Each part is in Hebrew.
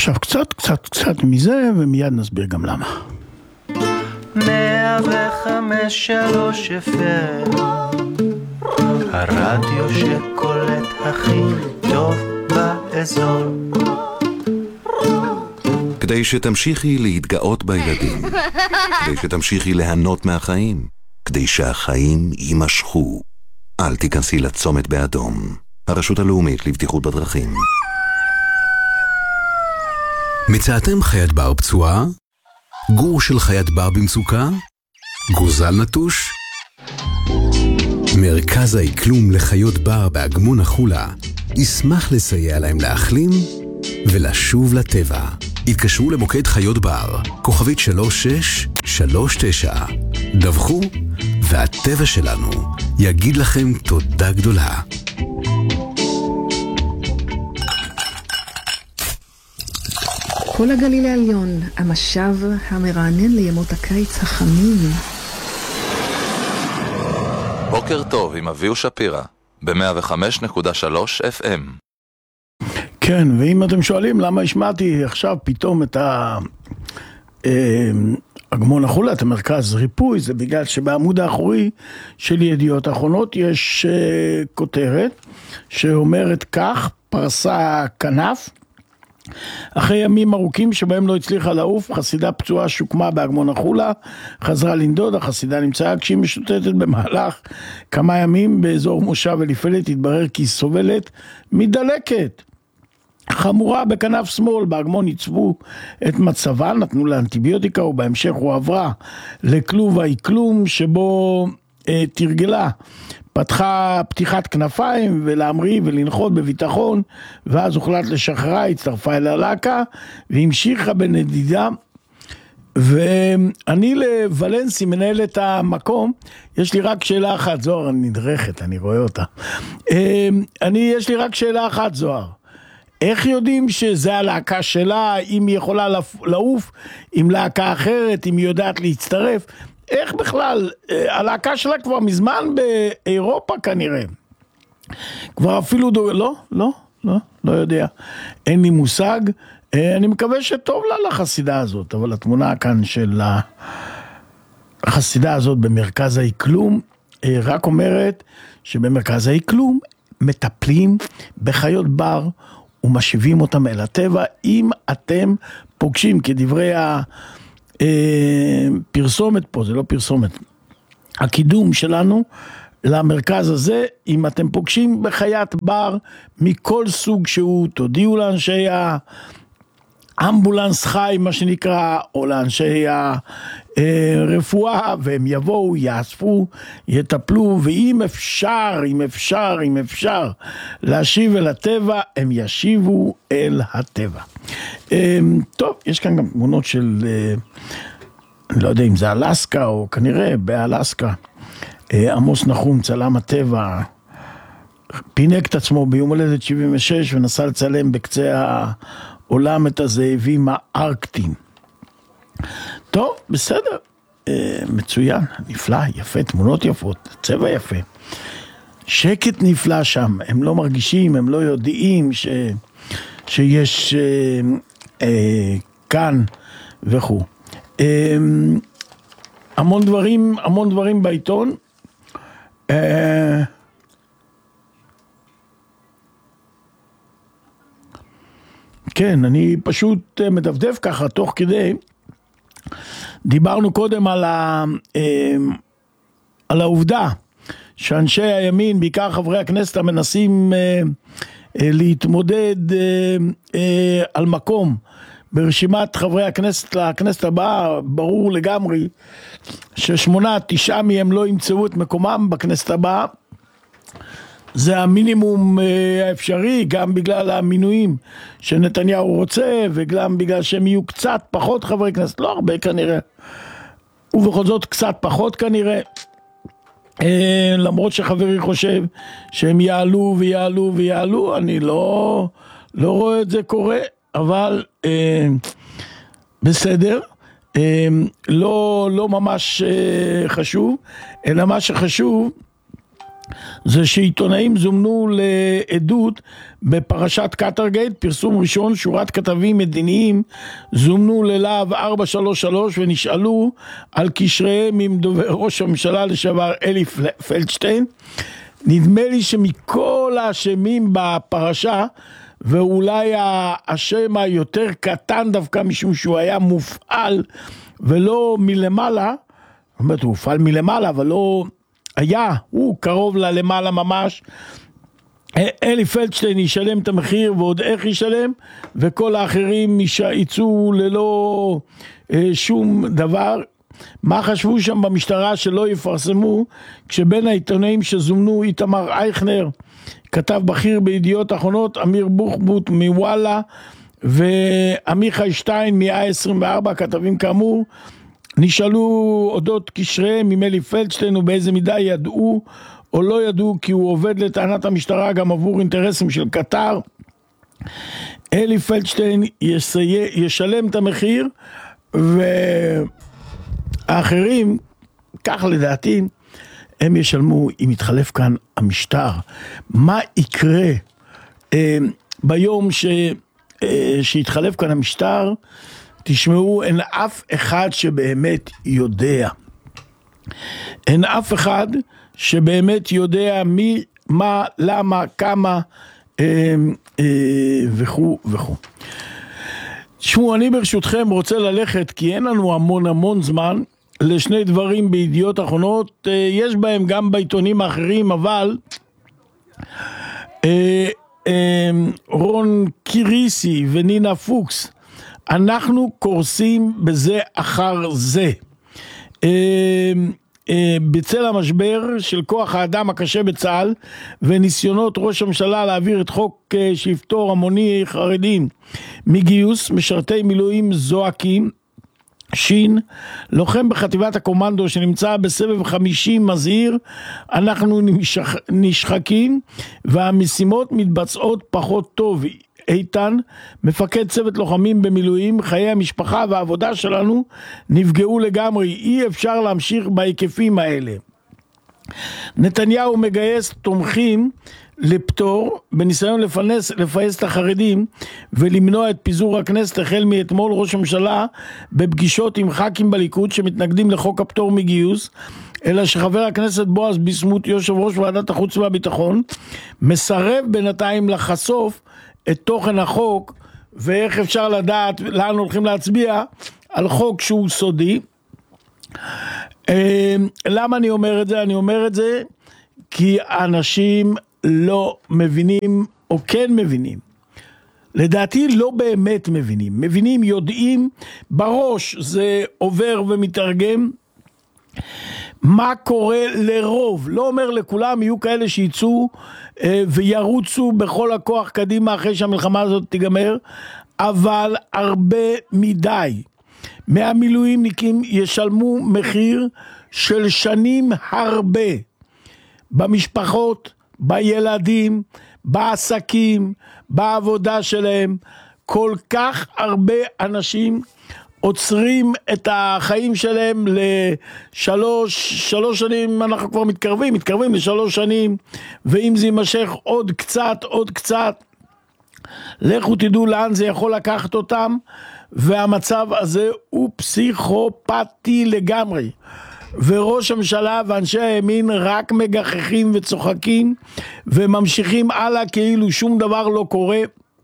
עכשיו קצת מזה, ומיד נסביר גם למה. 105.3 FM, הרדיו שקולט הכי טוב באזור. כדי שתמשיכי להתגאות בילדים, כדי שתמשיכי ליהנות מהחיים, כדי שהחיים יימשכו, אל תיכנסי לצומת באדום. הרשות הלאומית לבטיחות בדרכים. מצאתם חיית בר פצועה? גור של חיית בר במצוקה? גוזל נטוש? מרכז האקלום לחיות בר באגמון החולה ישמח לסייע להם להחלים ולשוב לטבע. התקשרו למוקד חיות בר, כוכבית 3639. דווחו, והטבע שלנו יגיד לכם תודה גדולה. כל הגליל העליון, המשב המרענן לימות הקיץ החמים. בוקר טוב עם אביהו שפירא, ב-105.3 FM. כן, ואם אתם שואלים למה השמעתי עכשיו פתאום את אגמון החולה, את המרכז ריפוי, זה בגלל שבעמוד האחורי של ידיעות האחרונות יש כותרת שאומרת כך: פרסה כנף. אחרי ימים ארוכים שבהם לא הצליחה לעוף, חסידה פצועה שוקמה באגמון החולה, חזרה לנדוד. החסידה נמצאה כשהיא משוטטת במהלך כמה ימים באזור מושב אליפלת. התברר כי היא סובלת מדלקת חמורה בכנף שמאל. באגמון ייצבו את מצבה, נתנו לה אנטיביוטיקה, ובהמשך הוא עברה לכלוב האקלום שבו תרגלה פתיחת כנפיים ולהמריא ולנחות בביטחון, ואז הוחלט לשחררה. הצטרפה אל הלהקה והמשיכה בנדידה. ואני לוולנסי, מנהל את המקום, יש לי רק שאלה אחת. זוהר, אני נדרכת, אני רואה אותה. יש לי רק שאלה אחת, זוהר. איך יודעים שזה הלהקה שלה, אם היא יכולה לעוף עם להקה אחרת, אם היא יודעת להצטרף? איך בכלל? הלהקה שלה כבר מזמן באירופה כנראה. כבר אפילו לא יודע. אין לי מושג. אני מקווה שטוב לה לחסידה הזאת, אבל התמונה כאן של החסידה הזאת במרכז האקלום רק אומרת שבמרכז האקלום מטפלים בחיות בר ומשיבים אותם אל הטבע. אם אתם פוגשים, כדברי פרסומת פה, זה לא פרסומת, הקידום שלנו למרכז הזה, אם אתם פוגשים בחיית בר מכל סוג שהוא, תודיעו לאנשי האמבולנס חי, מה שנקרא, או לאנשי הרפואה, והם יבואו, יאספו, יטפלו, ואם אפשר להשיב אל הטבע, הם ישיבו אל הטבע. טוב, יש כאן גם תמונות של, אני לא יודע אם זה אלסקה, או כנראה באלסקה. עמוס נחום, צלם הטבע, פינק את עצמו ביום הולדת 76, ונסע לצלם בקצה העולם את הזאבים הארקטיים. טוב, בסדר, מצוין, נפלא, יפה, תמונות יפות, צבע יפה, שקט נפלא שם. הם לא מרגישים, הם לא יודעים שיש כאן וכו'. המון דברים בעיתון. כן, אני פשוט מדפדף ככה תוך כדי. דיברנו קודם על העובדה שאנשי הימין, בעיקר חברי הכנסת, המנסים להתמודד על מקום ברשימת חברי הכנסת לכנסת הבאה. ברור לגמרי ש8-9 מהם לא ימצאו את מקומם בכנסת הבאה. זה המינימום האפשרי, גם בגלל המינויים שנתניהו רוצה, וגם בגלל שהם יהיו קצת פחות חברי כנסת, לא הרבה כנראה, ובכל זאת קצת פחות כנראה, למרות שחברי חושב שהם יעלו, אני לא רואה את זה קורה, אבל בסדר, לא ממש חשוב, אלא מה שחשוב זה שעיתונאים זומנו לעדות בפרשת קטרגייט, פרסום ראשון, שורת כתבים מדיניים זומנו ללהב 433 ונשאלו על קשריהם עם דובר ראש הממשלה לשעבר אלי פלדשטיין. נדמה לי שמכל האשמים בפרשה, ואולי האשם היותר קטן דווקא משום שהוא היה מופעל ולא מלמעלה, זאת אומרת הוא הופעל מלמעלה אבל לא היה, הוא קרוב ללמעלה ממש, אלי פלדשטיין ישלם את המחיר ועוד איך ישלם, וכל האחרים יצאו ללא שום דבר. מה חשבו שם במשטרה שלא יפרסמו, כשבין העיתונאים שזומנו איתמר אייכנר, כתב בכיר בידיעות אחרונות, אמיר בוחבוט מוואלה ועמיחי שטיין מ-24 כתבים כאמור, נשאלו אודות קשריהם עם אלי פלדשטיין ובאיזה מידה ידעו או לא ידעו, כי הוא עובד לטענת המשטרה גם עבור אינטרסים של קטר. אלי פלדשטיין ישלם את המחיר והאחרים, כך לדעתי, הם ישלמו אם יתחלף כאן המשטר. מה יקרה ביום שיתחלף כאן המשטר? תשמעו, אין אף אחד שבאמת יודע. אין אף אחד שבאמת יודע מה, למה, כמה וכו' וכו'. תשמעו, אני ברשותכם רוצה ללכת, כי אין לנו המון זמן, לשני דברים בידיעות אחרונות, יש בהם גם בעיתונים האחרים, אבל רון קיריסי ונינה פוקס, אנחנו קורסים בזה אחר זה. בצל המשבר של כוח האדם הקשה בצה"ל וניסיונות ראש הממשלה להעביר את חוק שיפטור המוני חרדים מגיוס, משרתי מילואים זועקים. שין, לוחם בחטיבת הקומנדו שנמצא בסבב 50 מזהיר, אנחנו נשחקים והמשימות מתבצעות פחות טוב. איתן, מפקד צוות לוחמים במילואים, חיי המשפחה והעבודה שלנו נפגעו לגמרי, אי אפשר להמשיך בהיקפים האלה. נתניהו מגייס תומכים לפטור בניסיון לפייס את החרדים ולמנוע את פיזור הכנסת. החל מאתמול ראש הממשלה בפגישות עם ח"כים בליכוד שמתנגדים לחוק הפטור מגיוס, אלא שחבר הכנסת בועז ביסמוט, יושב ראש ועדת החוץ והביטחון, מסרב בינתיים לחשוף את תוכן החוק, ואיך אפשר לדעת לאן הולכים להצביע על חוק שהוא סודי. למה אני אומר את זה? אני אומר את זה כי אנשים לא מבינים, או כן מבינים, לדעתי לא באמת מבינים, יודעים, בראש זה עובר ומתרגם, מה קורה לרוב. לא אומר לכולם, יהיו כאלה שיצאו וירוצו בכל הכוח קדימה אחרי שהמלחמה הזאת תיגמר, אבל הרבה מדי מהמילואימניקים ישלמו מחיר של שנים הרבה, במשפחות, בילדים, בעסקים, בעבודה שלהם. כל כך הרבה אנשים עוצרים את החיים שלהם לשלוש שנים, אנחנו כבר מתקרבים ל3 שנים, ואם זה יימשך עוד קצת, לכו תדעו לאן זה יכול לקחת אותם, והמצב הזה הוא פסיכופתי לגמרי. וראש הממשלה ואנשי הימין רק מגחכים וצוחקים, וממשיכים הלאה כאילו שום דבר לא קורה.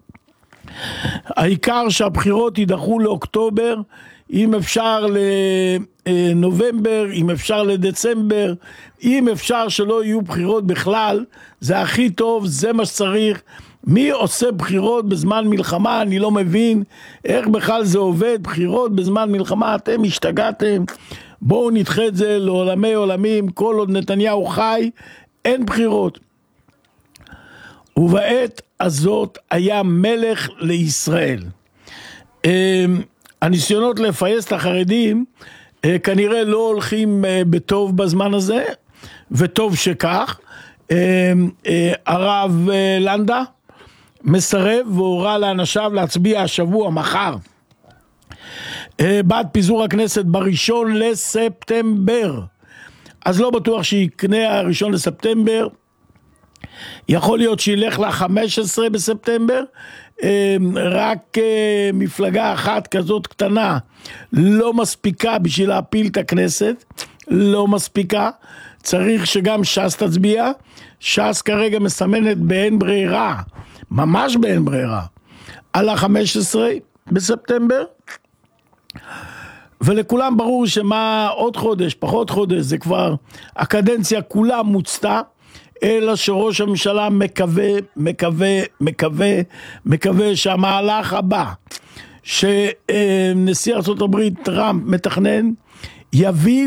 העיקר שהבחירות יידחו לאוקטובר, אם אפשר לנובמבר, אם אפשר לדצמבר, אם אפשר שלא יהיו בחירות בכלל, זה הכי טוב, זה מה שצריך. מי עושה בחירות בזמן מלחמה? אני לא מבין איך בכלל זה עובד, בחירות בזמן מלחמה, אתם השתגעתם. בואו נדחה את זה לעולמי עולמים, כל עוד נתניהו חי, אין בחירות. ובעת הזאת היה מלך לישראל. הניסיונות לפייס את החרדים כנראה לא הולכים בטוב בזמן הזה, וטוב שכך. הרב לנדה מסרב והורה לאנשיו להצביע השבוע, מחר, בעד פיזור הכנסת ב1 לספטמבר. אז לא בטוח שיקנה הראשון לספטמבר, יכול להיות שילך ל-15 בספטמבר, רק מפלגה אחת כזאת קטנה לא מספיקה בשביל להפיל את הכנסת, לא מספיקה, צריך שגם ש"ס תצביע. ש"ס כרגע מסמנת באין ברירה, ממש באין ברירה, על ה-15 בספטמבר, ולכולם ברור שמה עוד חודש, פחות חודש, זה כבר הקדנציה כולה מוצתה, אלא שראש הממשלה מקווה שהמהלך הבא שנשיא ארצות הברית טראמפ מתכנן יביא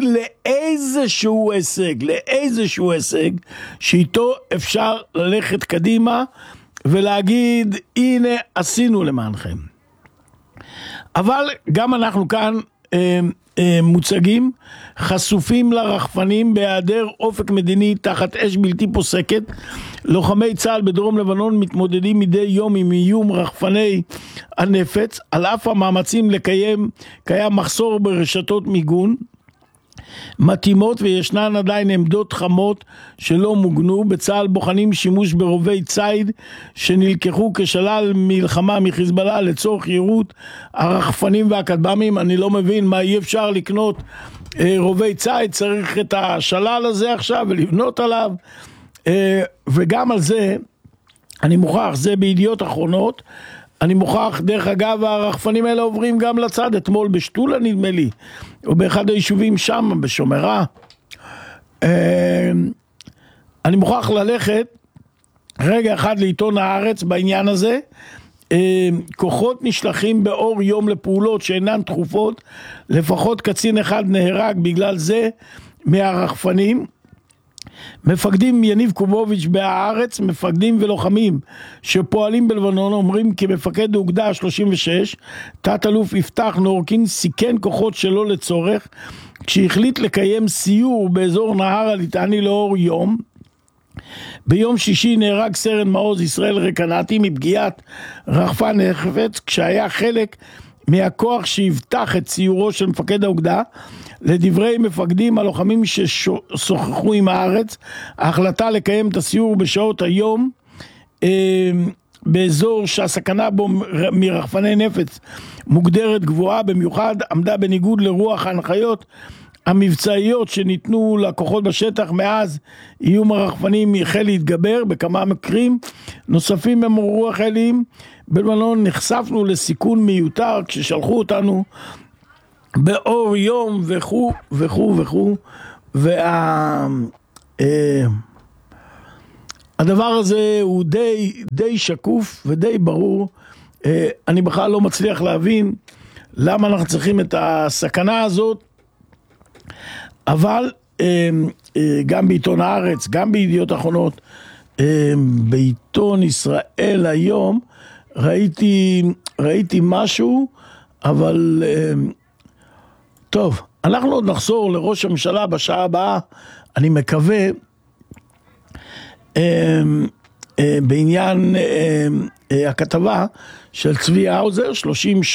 לאיזשהו הישג שאיתו אפשר ללכת קדימה ולהגיד הנה עשינו למענכם. אבל גם אנחנו כאן מוצגים, חשופים לרחפנים בהיעדר אופק מדיני תחת אש בלתי פוסקת. לוחמי צה"ל בדרום לבנון מתמודדים מדי יום עם איום רחפני הנפץ, על אף המאמצים קיים מחסור ברשתות מיגון מתאימות וישנן עדיין עמדות חמות שלא מוגנו. בצה"ל בוחנים שימוש ברובי ציד שנלקחו כשלל מלחמה מחיזבאללה לצורך יירוט הרחפנים והכטב"מים. אני לא מבין מה אי אפשר לקנות רובי ציד, צריך את השלל הזה עכשיו ולבנות עליו, וגם על זה אני מוכרח, זה בידיעות אחרונות, אני מוכרח, דרך אגב, הרחפנים האלה עוברים גם לצד, אתמול בשטולה נדמה לי, או באחד היישובים שם, בשומרה. אני מוכרח ללכת רגע אחד לעיתון הארץ בעניין הזה. כוחות נשלחים באור יום לפעולות שאינן דחופות, לפחות קצין אחד נהרג בגלל זה מהרחפנים. מפקדים יניב קובוביץ' בהארץ, מפקדים ולוחמים שפועלים בלבנון אומרים כי מפקד אוגדה 36, תת אלוף יפתח נורקין, סיכן כוחות שלא לצורך כשהחליט לקיים סיור באזור נהר הליטני לאור יום. ביום שישי נהרג סרן מעוז ישראל רקנתי מפגיעת רחפן נפץ כשהיה חלק מהכוח שיבטח את סיורו של מפקד האוגדה. לדברי מפקדים הלוחמים ששוחחו עם הארץ, ההחלטה לקיים את הסיור בשעות היום באזור שהסכנה בו מרחפני נפץ מוגדרת גבוהה במיוחד, עמדה בניגוד לרוח ההנחיות המבצעיות שניתנו לכוחות בשטח. מאז איום הרחפנים החל להתגבר בכמה מקרים נוספים במורו החיילים בלבנון. נחשפנו לסיכון מיותר כששלחו אותנו באור יום וכו' וכו' וכו', הדבר הזה הוא די שקוף ודי ברור. אני בכלל לא מצליח להבין למה אנחנו צריכים את הסכנה הזאת, אבל גם בעיתון הארץ, גם בידיעות אחרונות, בעיתון ישראל היום ראיתי משהו, אבל טוב, אנחנו עוד נחזור לראש הממשלה בשעה הבאה, אני מקווה, בעניין הכתבה של צבי האוזר, 30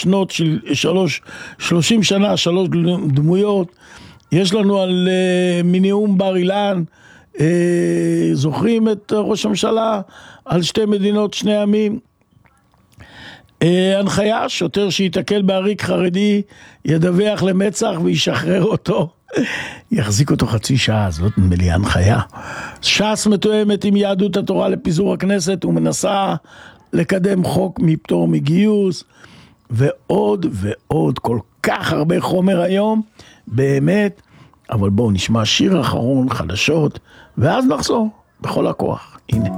שנה, 3 דמויות, יש לנו על מנאום בר אילן, זוכרים את ראש הממשלה על 2 מדינות 2 עמים, הנחיה, שוטר שיתקל בעריק חרדי ידווח למצ"ח וישחרר אותו, יחזיק אותו חצי שעה, זאת נדמה לי הנחיה. ש"ס מתואמת עם יהדות התורה לפיזור הכנסת ומנסה לקדם חוק מפטור מגיוס, ועוד ועוד, כל כך הרבה חומר היום, באמת. אבל בואו נשמע שיר אחרון, חדשות, ואז נחזור בכל הכוח. הנה.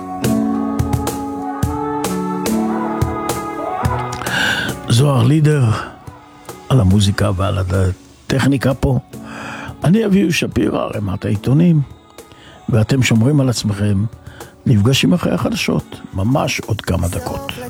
זוהר לידר על המוזיקה ועל הטכניקה פה. אני אביהו שפירא, רמת העיתונים, ואתם שומרים על עצמכם. נפגשים אחרי החדשות, ממש עוד כמה דקות.